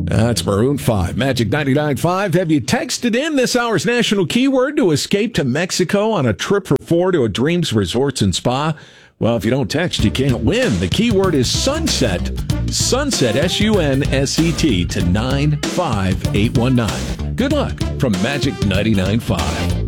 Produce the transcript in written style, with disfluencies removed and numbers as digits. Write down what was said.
That's Maroon 5. Magic 99.5. Have you texted in this hour's national keyword to escape to Mexico on a trip for four to a Dreams Resorts and Spa? Well, if you don't text, you can't win. The keyword is sunset. Sunset, S-U-N-S-E-T to 95819. Good luck from Magic 99.5.